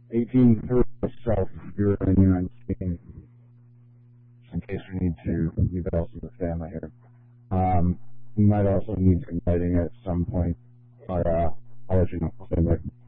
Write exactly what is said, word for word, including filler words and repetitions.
eighteen through myself, you're in the United States, in case we need to leave else in the family here. Um, we might also need some lighting at some point. Or, uh, I'll let you know.